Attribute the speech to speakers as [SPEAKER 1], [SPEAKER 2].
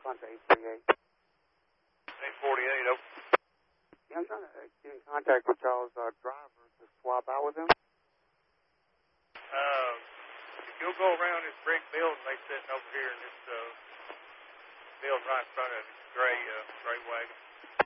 [SPEAKER 1] respond to 838.
[SPEAKER 2] 848, over.
[SPEAKER 1] Yeah, I'm trying to get in contact with y'all's driver to swap out with him.
[SPEAKER 2] If you'll go around this brick building they sitting over here in this building right in front of it, gray wagon.